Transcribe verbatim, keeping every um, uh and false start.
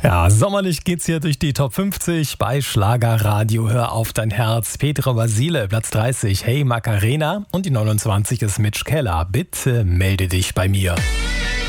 Ja, sommerlich geht's hier durch die Top fünfzig bei Schlagerradio. Hör auf dein Herz. Petra Basile, Platz dreißig. Hey Macarena. Und die neunundzwanzig ist Mitch Keller. Bitte melde dich bei mir.